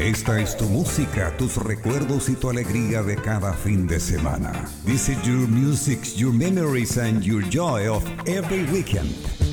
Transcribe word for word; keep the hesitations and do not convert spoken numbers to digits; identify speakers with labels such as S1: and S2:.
S1: Esta es tu música, tus recuerdos y tu alegría de cada fin de semana. This is your music, your memories and your joy of every weekend.